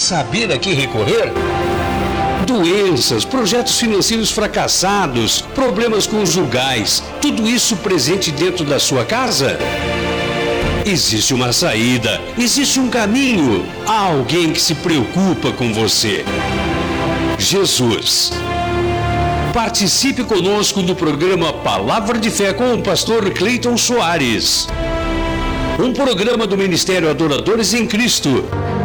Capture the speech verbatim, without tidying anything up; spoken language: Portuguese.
saber a quem recorrer? Doenças, projetos financeiros fracassados, problemas conjugais, tudo isso presente dentro da sua casa? Existe uma saída, existe um caminho, há alguém que se preocupa com você. Jesus. Participe conosco do programa Palavra de Fé com o pastor Cleiton Soares. Um programa do Ministério Adoradores em Cristo.